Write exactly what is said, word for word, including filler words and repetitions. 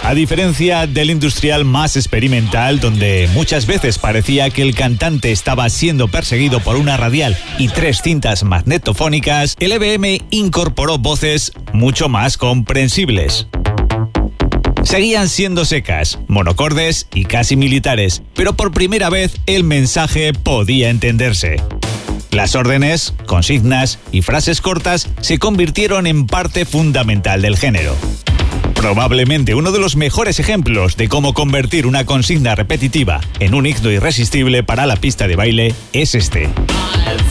A diferencia del industrial más experimental, donde muchas veces parecía que el cantante estaba siendo perseguido por una radial y tres cintas magnetofónicas, el E B M incorporó voces mucho más comprensibles. Seguían siendo secas, monocordes y casi militares, pero por primera vez el mensaje podía entenderse. Las órdenes, consignas y frases cortas se convirtieron en parte fundamental del género. Probablemente uno de los mejores ejemplos de cómo convertir una consigna repetitiva en un himno irresistible para la pista de baile es este.